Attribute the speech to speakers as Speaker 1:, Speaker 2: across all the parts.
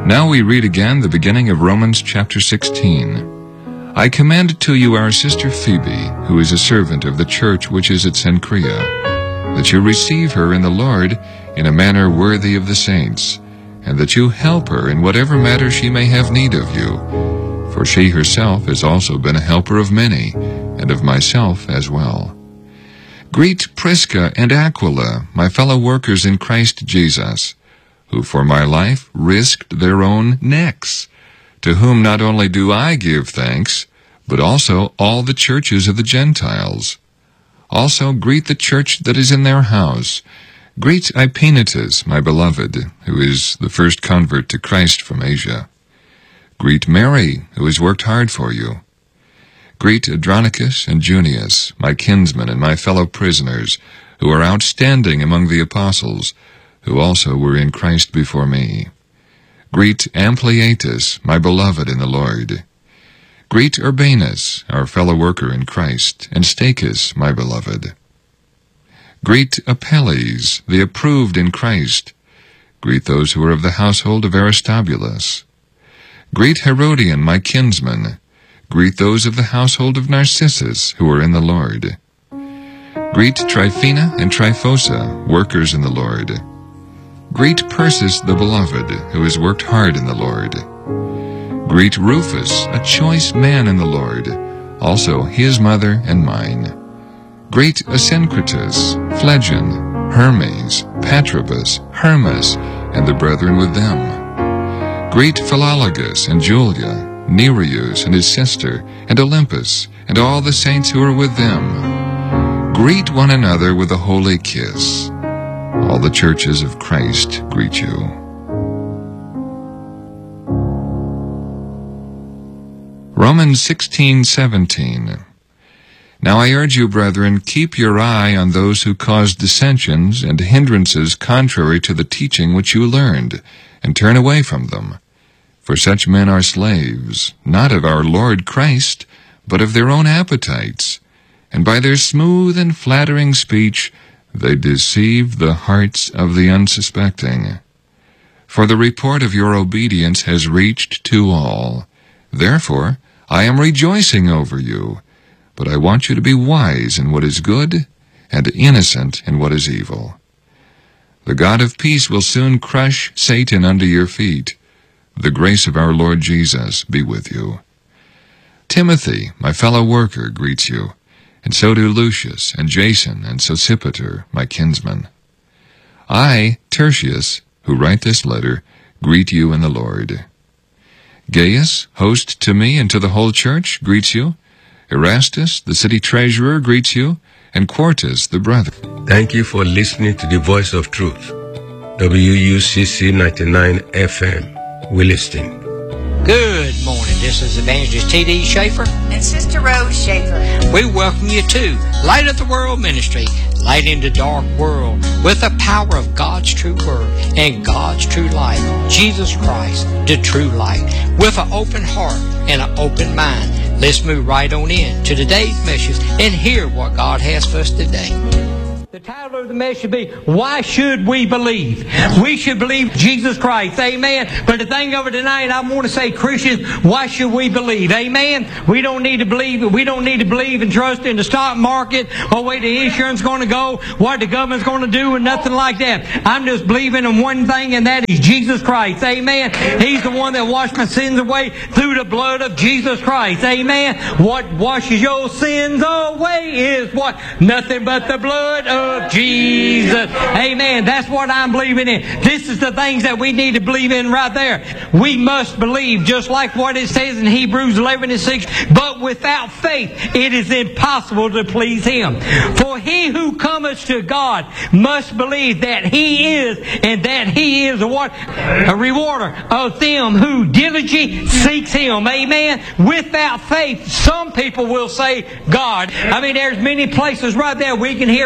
Speaker 1: Now we read again the beginning of Romans chapter 16. I commend to you our sister Phoebe, who is a servant of the church which is at Cenchrea, that you receive her in the Lord in a manner worthy of the saints, and that you help her in whatever matter she may have need of you. For she herself has also been a helper of many, and of myself as well. Greet Prisca and Aquila, my fellow workers in Christ Jesus, who for my life risked their own necks, to whom not only do I give thanks, but also all the churches of the Gentiles. Also greet the church that is in their house. Greet Epaenetus, my beloved, who is the first convert to Christ from Asia. Greet Mary, who has worked hard for you. Greet Andronicus and Junius, my kinsmen and my fellow prisoners, who are outstanding among the apostles, who also were in Christ before me. Greet Ampliatus, my beloved in the Lord. Greet Urbanus, our fellow worker in Christ, and Stachys, my beloved. Greet Apelles, the approved in Christ. Greet those who are of the household of Aristobulus. Greet Herodion, my kinsman. Greet those of the household of Narcissus, who are in the Lord. Greet Tryphena and Tryphosa, workers in the Lord. Greet Persis the beloved, who has worked hard in the Lord. Greet Rufus, a choice man in the Lord, also his mother and mine. Greet Asyncritus, Phlegon, Hermes, Patrobas, Hermas, and the brethren with them. Greet Philologus and Julia, Nereus and his sister, and Olympus, and all the saints who are with them. Greet one another with a holy kiss. All the churches of Christ greet you. Romans 16:17. Now I urge you, brethren, keep your eye on those who cause dissensions and hindrances contrary to the teaching which you learned, and turn away from them. For such men are slaves, not of our Lord Christ, but of their own appetites, and by their smooth and flattering speech they deceive the hearts of the unsuspecting. For the report of your obedience has reached to all. Therefore I am rejoicing over you, but I want you to be wise in what is good and innocent in what is evil. The God of peace will soon crush Satan under your feet. The grace of our Lord Jesus be with you. Timothy, my fellow worker, greets you, and so do Lucius and Jason and Sosipater, my kinsmen. I, Tertius, who write this letter, greet you in the Lord. Gaius, host to me and to the whole church, greets you. Erastus, the city treasurer, greets you, and Quartus, the brother.
Speaker 2: Thank you for listening to the Voice of Truth, WUCC 99 FM, Williston.
Speaker 3: Good morning. This is Evangelist T.D. Schaefer
Speaker 4: and Sister Rose Schaefer.
Speaker 3: We welcome you to Light of the World Ministry, light in the dark world, with the power of God's true word and God's true light, Jesus Christ, the true light, with an open heart and an open mind. Let's move right on in to today's message and hear what God has for us today. The title of the message should be, Why Should We Believe? We should believe Jesus Christ. Amen. But the thing of it tonight, I want to say, Christians, why should we believe? Amen. We don't need to believe. We don't need to believe and trust in the stock market or where the insurance is going to go, what the government's going to do, and nothing like that. I'm just believing in one thing, and that is Jesus Christ. Amen. He's the one that washed my sins away through the blood of Jesus Christ. Amen. What washes your sins away is what? Nothing but the blood of Jesus. Amen. That's what I'm believing in. This is the things that we need to believe in right there. We must believe, just like what it says in Hebrews 11:6. But without faith, it is impossible to please Him. For he who cometh to God must believe that He is, and that He is a rewarder of them who diligently seeks Him. Amen. Without faith, some people will say God. I mean, there's many places right there we can hear right down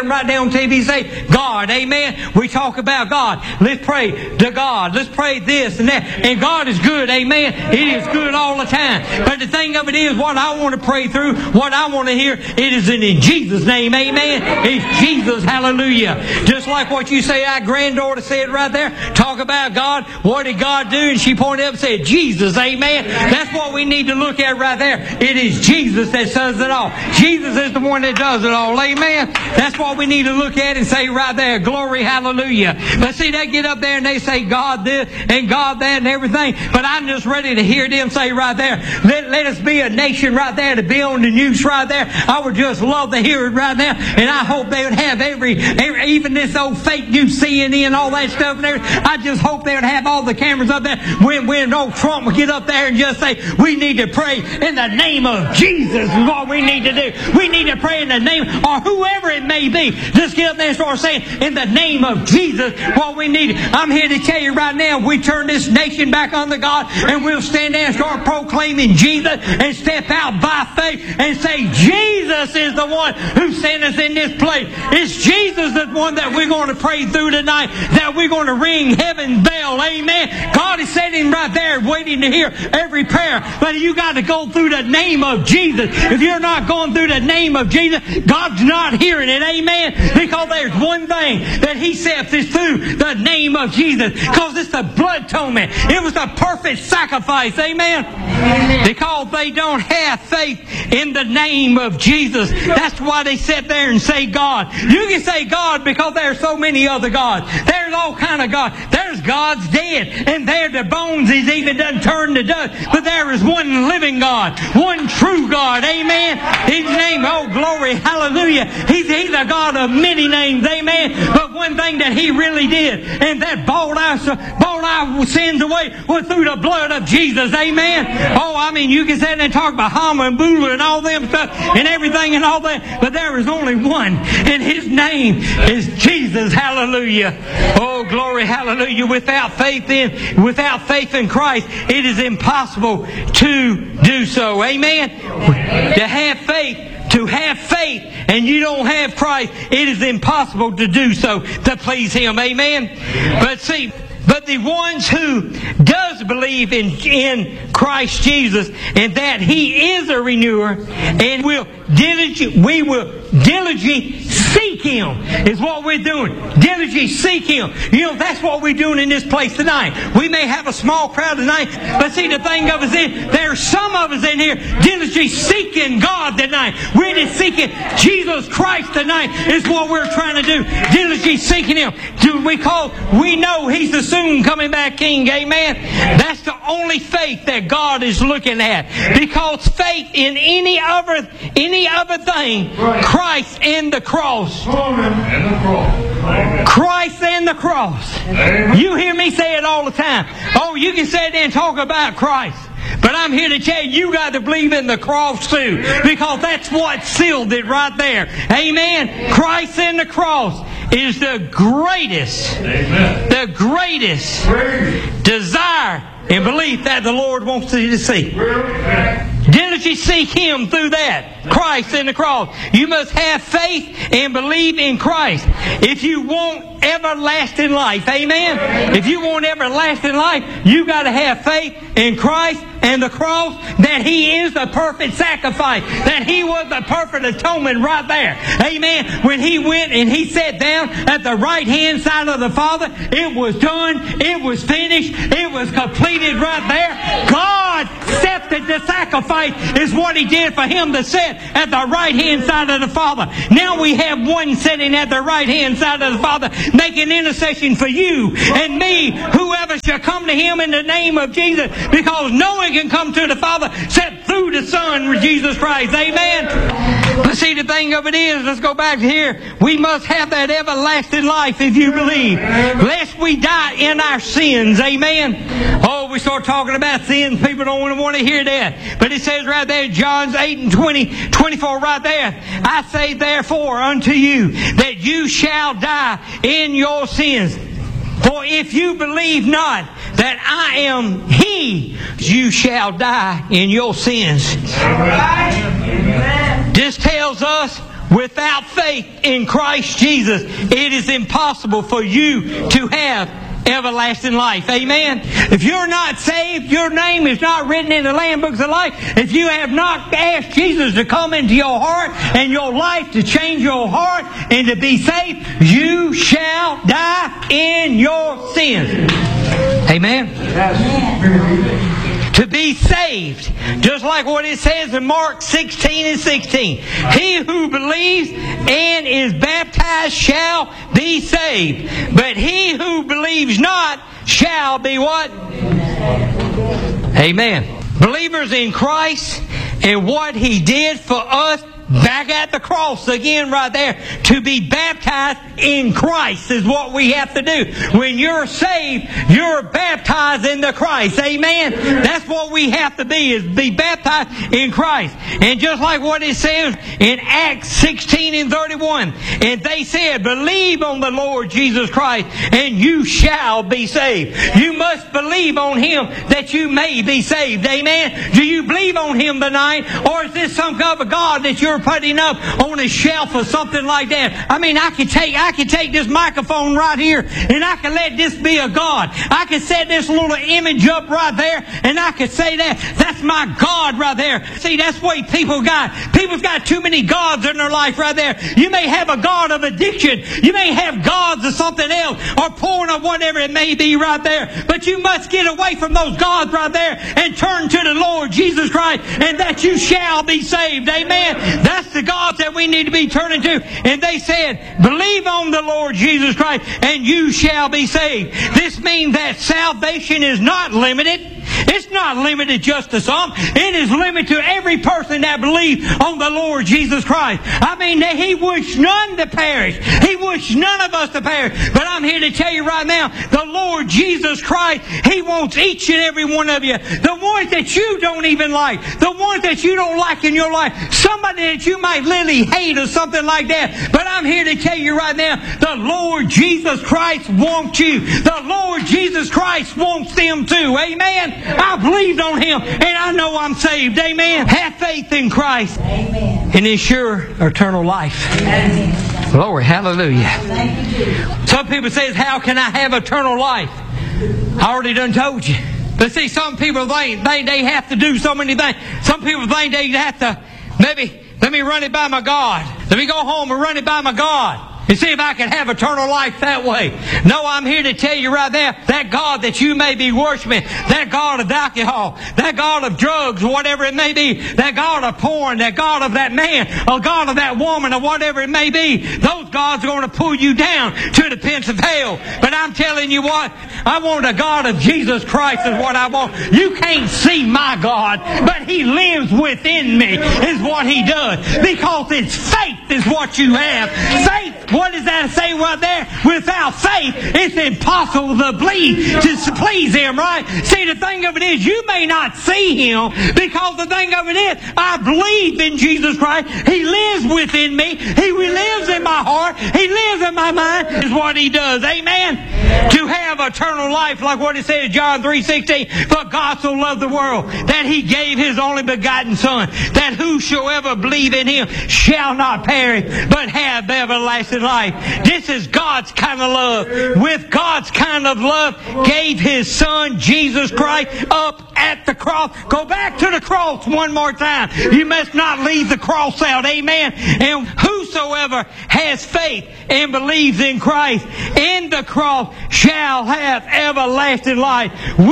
Speaker 3: on TV say, God, amen. We talk about God. Let's pray to God. Let's pray this and that. And God is good, amen. It is good all the time. But the thing of it is, what I want to pray through, what I want to hear, it is in Jesus' name, amen. It's Jesus, hallelujah. Just like what you say, our granddaughter said right there, talk about God. What did God do? And she pointed up and said, Jesus, amen. That's what we need to look at right there. It is Jesus that does it all. Jesus is the one that does it all, amen. That's what we need to look at and say right there, glory, hallelujah. But see, they get up there and they say God this and God that and everything. But I'm just ready to hear them say right there, let us be a nation right there to be on the news right there. I would just love to hear it right there. And I hope they would have every even this old fake news CNN and all that stuff and everything. I just hope they would have all the cameras up there when old Trump would get up there and just say, we need to pray in the name of Jesus is what we need to do. We need to pray in the name, or whoever it may be. Just get up there and start saying, in the name of Jesus, what we need. I'm here to tell you right now, we turn this nation back unto God, and we'll stand there and start proclaiming Jesus and step out by faith and say, Jesus is the one who sent us in this place. It's Jesus the one that we're going to pray through tonight, that we're going to ring heaven's bell. Amen. God is sitting right there waiting to hear every prayer. But you got to go through the name of Jesus. If you're not going through the name of Jesus, God's not hearing it. Amen. Because there's one thing that He accepts is through the name of Jesus. Because it's the blood atonement. It was the perfect sacrifice. Amen. Because they don't have faith in the name of Jesus. That's why they sit there and say God. You can say God because there's so many other gods. There's all kind of gods. There's gods dead. And there the bones is even done turned to dust. But there is one living God. One true God. Amen. His name, oh glory, hallelujah. He's a God of many names. Amen. But one thing that He really did, and that bought our sins away, was through the blood of Jesus. Amen. Oh, I mean, you can sit there and talk about Hama and Bula and all them stuff and everything and all that. But there is only one. And His name is Jesus. Hallelujah. Oh, glory, hallelujah. Without faith in Christ, it is impossible to do so. Amen. To have faith and you don't have Christ, it is impossible to do so, to please Him. Amen. But the ones who does believe in Christ Jesus and that He is a renewer, and we will diligently seek Him, is what we're doing. Diligently seek Him. You know, that's what we're doing in this place tonight. We may have a small crowd tonight, but see, the thing of us is, there are some of us in here diligently seeking God tonight. We're just seeking Jesus Christ tonight is what we're trying to do. Diligently seeking Him. Because we know He's the soon coming back King. Amen. That's the only faith that God is looking at. Because faith in any other thing, Christ and the cross. Christ and the cross. You hear me say it all the time. Oh, you can sit there and talk about Christ. But I'm here to tell you, you got to believe in the cross too. Because that's what sealed it right there. Amen. Christ and the cross is the greatest desire and belief that the Lord wants you to see. Diligently seek Him through that. Christ and the cross. You must have faith and believe in Christ. If you want everlasting life, amen? If you want everlasting life, you got to have faith in Christ and the cross, that He is the perfect sacrifice, that He was the perfect atonement right there. Amen. When He went and He sat down at the right hand side of the Father, it was done, it was finished, it was completed right there. God accepted the sacrifice is what He did for Him to sit at the right hand side of the Father. Now we have one sitting at the right hand side of the Father, making intercession for you and me, whoever shall come to Him in the name of Jesus, because no one can come to the Father except through the Son, Jesus Christ. Amen. But see, the thing of it is, let's go back here. We must have that everlasting life if you believe, lest we die in our sins. Amen. Oh, we start talking about sins, people don't want to hear that. But it says right there, John 8 and 24 right there, I say therefore unto you that you shall die in your sins. For if you believe not that I am He, you shall die in your sins. This tells us without faith in Christ Jesus, it is impossible for you to have everlasting life. Amen. If you're not saved, your name is not written in the Lamb Books of Life. If you have not asked Jesus to come into your heart and your life, to change your heart and to be saved, you shall die in your sins. Amen. To be saved, just like what it says in Mark 16:16. He who believes and is baptized shall be saved, but he who believes not shall be what? Amen. Believers in Christ and what He did for us back at the cross again right there. To be baptized in Christ is what we have to do. When you're saved, you're baptized in the Christ. Amen. That's what we have to be, is be baptized in Christ. And just like what it says in Acts 16:31, and they said, believe on the Lord Jesus Christ and you shall be saved. You must believe on Him that you may be saved. Amen. Do you believe on Him tonight? Or is this some kind of a God that you're putting up on a shelf or something like that? I mean, I can take this microphone right here and I can let this be a God. I can set this little image up right there and I can say that's my God right there. See, that's the way people got. People's got too many gods in their life right there. You may have a God of addiction. You may have gods of something else or porn or whatever it may be right there. But you must get away from those gods right there and turn to the Lord Jesus Christ, and that you shall be saved. Amen. That's the God that we need to be turning to. And they said, believe on the Lord Jesus Christ and you shall be saved. This means that salvation is not limited. It's not limited just to some. It is limited to every person that believes on the Lord Jesus Christ. I mean, He wished none to perish. He wished none of us to perish. But I'm here to tell you right now, the Lord Jesus Christ, He wants each and every one of you. The ones that you don't even like. The ones that you don't like in your life. Somebody that you might literally hate or something like that. But I'm here to tell you right now, the Lord Jesus Christ wants you. The Lord Jesus Christ wants them too. Amen. I believed on Him and I know I'm saved. Amen. Have faith in Christ. Amen. And ensure eternal life. Amen. Glory. Hallelujah. Some people say, how can I have eternal life? I already done told you. But see, some people think they have to do so many things. Some people think they have to, maybe, let me run it by my God. Let me go home and run it by my God and see if I can have eternal life that way. No, I'm here to tell you right there, that God that you may be worshiping, that God of alcohol, that God of drugs, whatever it may be, that God of porn, that God of that man, or God of that woman, or whatever it may be, those gods are going to pull you down to the pits of hell. But I'm telling you what, I want a God of Jesus Christ is what I want. You can't see my God, but He lives within me is what He does. Because it's faith is what you have. Faith. What does that say right there? Without faith, it's impossible to please Him, right? See, the thing of it is, you may not see Him, because the thing of it is, I believe in Jesus Christ. He lives within me. He lives in my heart. He lives in my mind, is what He does. Amen? To have eternal life, like what it says in John 3:16, for God so loved the world that He gave His only begotten Son, that whosoever believe in Him shall not perish, but have everlasting life. This is God's kind of love. With God's kind of love, gave His Son Jesus Christ up at the cross. Go back to the cross one more time. You must not leave the cross out. Amen. And whosoever has faith and believes in Christ in the cross shall have everlasting life.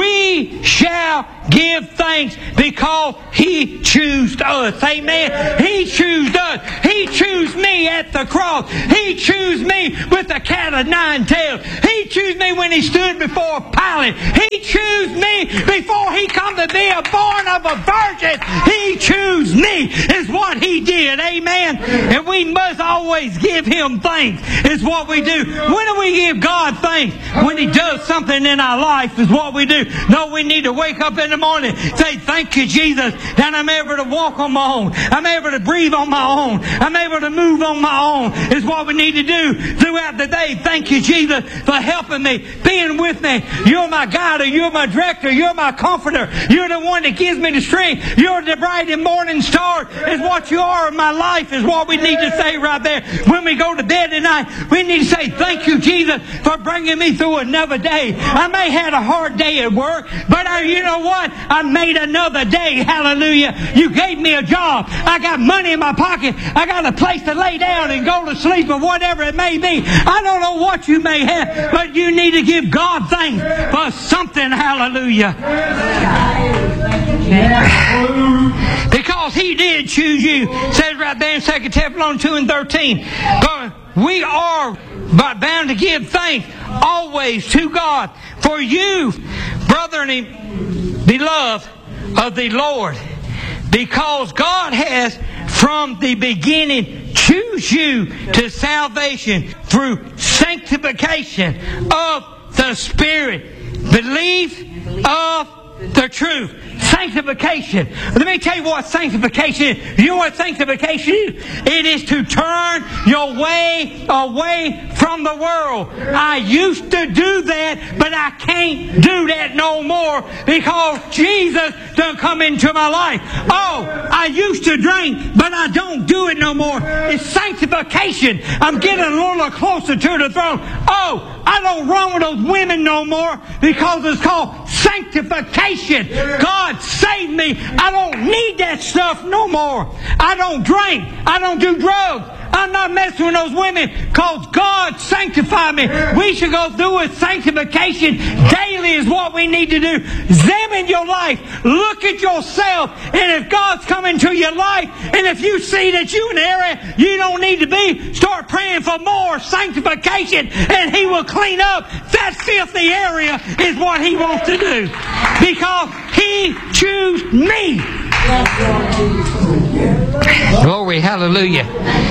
Speaker 3: We shall give thanks because He chose us. Amen. He chose us. He chose me at the cross. He chose me with the cat of nine tails. He chose me when He stood before Pilate. He chose me before He come to be born of a virgin. He chose me is what He did. Amen. And we must always give Him thanks is what we do. When do we give God thanks? When He does something in our life is what we do. No, we need to wake up in the morning, say, thank you, Jesus, that I'm able to walk on my own. I'm able to breathe on my own. I'm able to move on my own is what we need to do throughout the day. Thank you, Jesus, for helping me, being with me. You're my guide, you're my director, you're my comforter. You're the one that gives me the strength. You're the bright and morning star is what you are in my life is what we need to say right there when we go to bed at night. We need to say, thank you, Jesus, for bringing me through another day. I may have had a hard day at work, but you know what? I made another day. Hallelujah. You gave me a job. I got money in my pocket. I got a place to lay down and go to sleep or whatever it may be. I don't know what you may have, but you need to give God thanks for something. Hallelujah. Because He did choose you. It says right there in 2 Thessalonians 2:13. But we are bound to give thanks always to God for you, brethren and beloved of the Lord, because God has from the beginning choose you to salvation through sanctification of the Spirit, belief of the truth. Sanctification. Let me tell you what sanctification is. You know what sanctification is? It is to turn your way away from the world. I used to do that, but I can't do that no more because Jesus done come into my life. Oh, I used to drink, but I don't do it no more. It's sanctification. I'm getting a little closer to the throne. Oh, I don't run with those women no more because it's called sanctification. God saved me. I don't need that stuff no more. I don't drink. I don't do drugs. I'm not messing with those women because God sanctified me. We should go through with sanctification daily is what we need to do. Examine your life. Look at yourself. And if God's coming to your life, and if you see that you're in an area you don't need to be, start praying for more sanctification and He will clean up that filthy area is what He wants to do. Because He chose me. Glory, hallelujah.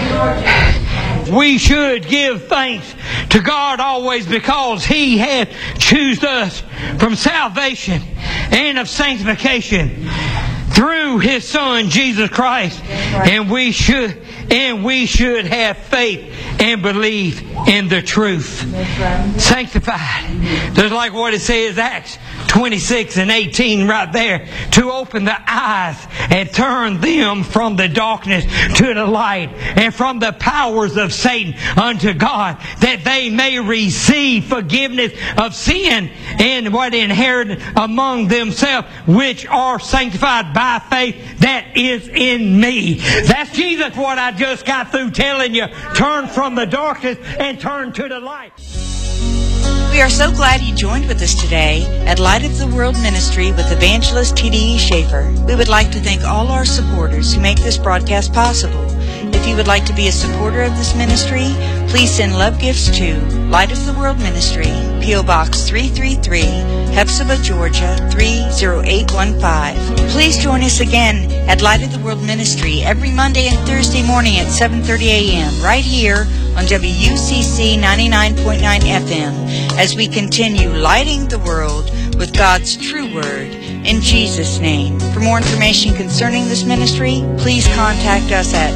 Speaker 3: We should give thanks to God always because He hath chosen us from salvation and of sanctification through His Son Jesus Christ, and we should have faith and believe in the truth. Sanctified. Just like what it says, Acts 26:18 right there, to open the eyes and turn them from the darkness to the light and from the powers of Satan unto God, that they may receive forgiveness of sin and what inherit among themselves, which are sanctified by faith that is in me. That's Jesus, what I just got through telling you. Turn from the darkness and turn to the light.
Speaker 4: We are so glad you joined with us today at Light of the World Ministry with Evangelist T.D.E. Schaefer. We would like to thank all our supporters who make this broadcast possible. If you would like to be a supporter of this ministry, please send love gifts to Light of the World Ministry, P.O. Box 333, Hephzibah, Georgia 30815. Please join us again at Light of the World Ministry every Monday and Thursday morning at 7:30 a.m. right here on WUCC 99.9 FM as we continue lighting the world with God's true word in Jesus' name. For more information concerning this ministry, please contact us at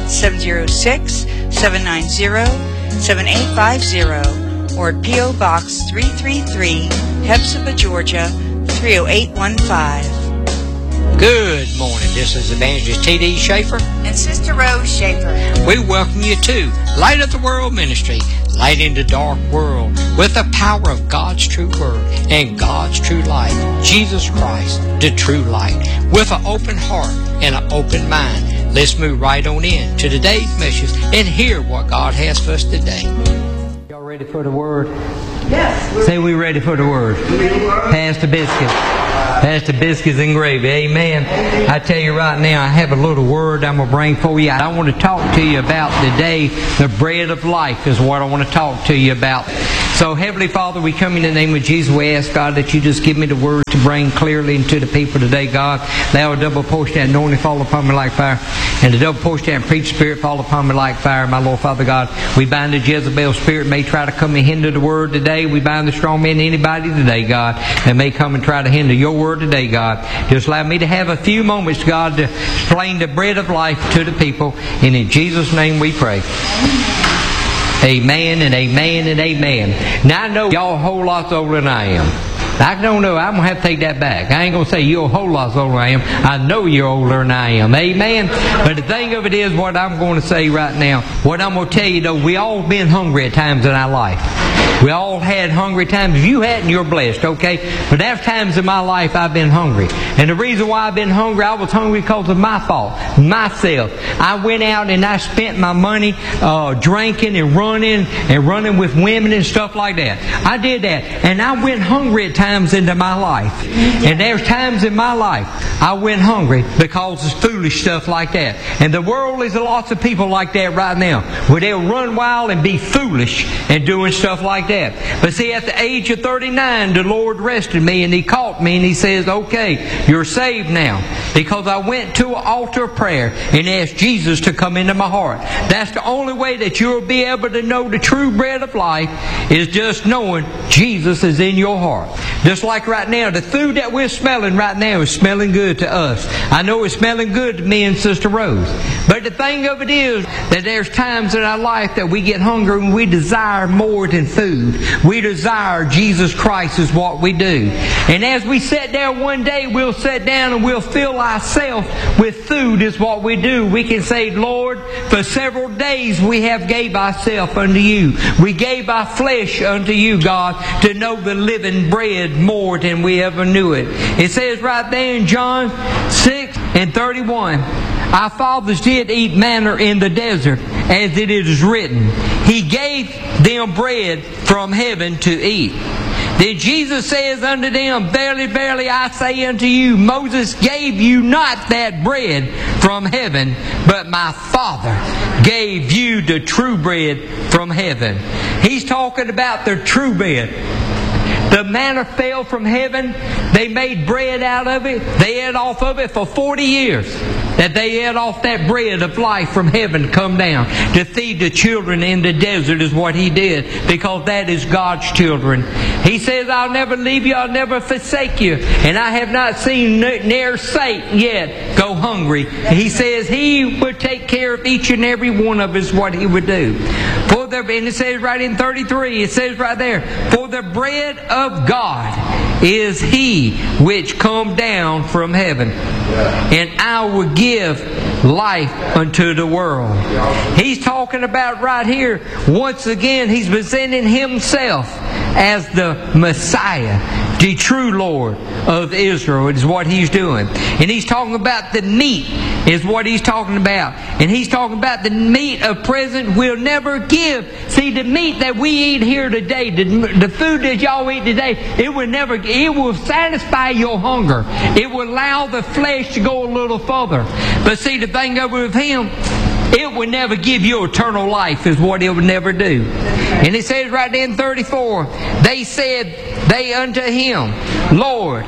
Speaker 4: 706-790-7850 or at P.O. Box 333, Hephzibah, Georgia 30815.
Speaker 3: Good morning. This is Evangelist T.D. Schaefer
Speaker 4: And Sister Rose Schaefer.
Speaker 3: We welcome you to Light of the World Ministry, light in the dark world with the power of God's true word and God's true light, Jesus Christ, the true light, with an open heart and an open mind. Let's move right on in to today's message and hear what God has for us today. Y'all ready for the word?
Speaker 5: Yes.
Speaker 3: Say we ready for the word. Pastor Biscuit. Pastor Biscuits and gravy. Amen. I tell you right now, I have a little word I'm going to bring for you. I want to talk to you about today, the bread of life is what I want to talk to you about. So, Heavenly Father, we come in the name of Jesus. We ask, God, that you just give me the words to bring clearly into the people today, God. Thou a double portion that anointing fall upon me like fire, and the double portion that preach spirit fall upon me like fire, my Lord Father God. We bind the Jezebel spirit may try to come and hinder the word today. We bind the strong man, anybody today, God, that may come and try to hinder your word today, God. Just allow me to have a few moments, God, to explain the bread of life to the people. And in Jesus' name we pray. Amen and amen and amen. Now I know y'all a whole lot older than I am. I don't know. I'm going to have to take that back. I ain't going to say you're a whole lot older than I am. I know you're older than I am. Amen? But the thing of it is, what I'm going to say right now, what I'm going to tell you, though, we all been hungry at times in our life. We all had hungry times. If you hadn't, you're blessed, okay? But there's times in my life I've been hungry. And the reason why I've been hungry, I was hungry because of my fault, myself. I went out and I spent my money drinking and running with women and stuff like that. I did that. And I went hungry at times into my life. And there's times in my life I went hungry because of foolish stuff like that. And the world is lots of people like that right now, where they'll run wild and be foolish and doing stuff like that. But see, at the age of 39, the Lord arrested me and He caught me and He says, okay, you're saved now. Because I went to an altar of prayer and asked Jesus to come into my heart. That's the only way that you'll be able to know the true bread of life, is just knowing Jesus is in your heart. Just like right now, the food that we're smelling right now is smelling good to us. I know it's smelling good to me and Sister Rose. But the thing of it is that there's times in our life that we get hungry and we desire more than food. We desire Jesus Christ is what we do. And as we sit there one day, we'll sit down and we'll fill ourselves with food is what we do. We can say, Lord, for several days we have gave ourselves unto you. We gave our flesh unto you, God, to know the living bread more than we ever knew it. It says right there in John 6:31, our fathers did eat manna in the desert, as it is written, He gave them bread from heaven to eat. Then Jesus says unto them, Verily, verily, I say unto you, Moses gave you not that bread from heaven, but my Father gave you the true bread from heaven. He's talking about the true bread. The manna fell from heaven. They made bread out of it. They ate off of it for 40 years. That they ate off that bread of life from heaven come down to feed the children in the desert is what He did, because that is God's children. He says, I'll never leave you, I'll never forsake you. And I have not seen ne'er Satan yet go hungry. He says He would take care of each and every one of us, what He would do. And it says right in 33, it says right there, for the bread of God is He which come down from heaven, and I will give life unto the world. He's talking about right here, once again, He's presenting Himself as the Messiah, the true Lord of Israel is what He's doing. And He's talking about the meat is what He's talking about. And He's talking about the meat of present will never give. See, the meat that we eat here today, the food that y'all eat today, it will satisfy your hunger. It will allow the flesh to go a little further. But see, the thing over with Him, it will never give you eternal life is what it would never do. And it says right there in 34, they said they unto Him, Lord,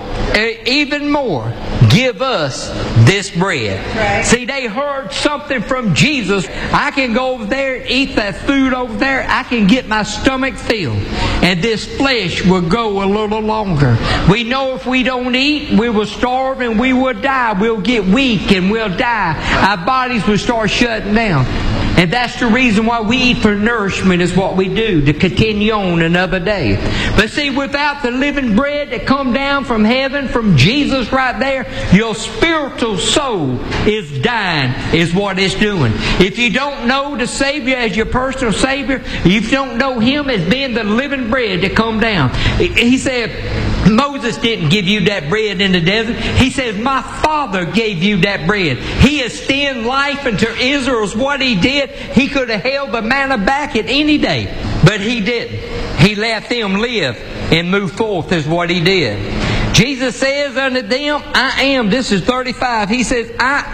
Speaker 3: even more, give us this bread. Right. See, they heard something from Jesus. I can go over there and eat that food over there. I can get my stomach filled. And this flesh will go a little longer. We know if we don't eat, we will starve and we will die. We'll get weak and we'll die. Our bodies will start shutting down. And that's the reason why we eat for nourishment is what we do, to continue on another day. But see, without the living bread that come down from heaven, from Jesus right there, your spiritual soul is dying, is what it's doing. If you don't know the Savior as your personal Savior, if you don't know Him as being the living bread that come down. He said, Moses didn't give you that bread in the desert. He says, my Father gave you that bread. He extended life unto Israel is what He did. He could have held the manna back at any day, but He didn't. He let them live and move forth is what He did. Jesus says unto them, I am, this is 35, He says, I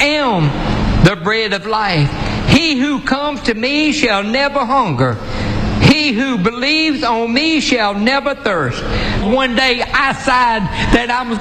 Speaker 3: am the bread of life. He who comes to me shall never hunger. He who believes on me shall never thirst. One day I sighed that I was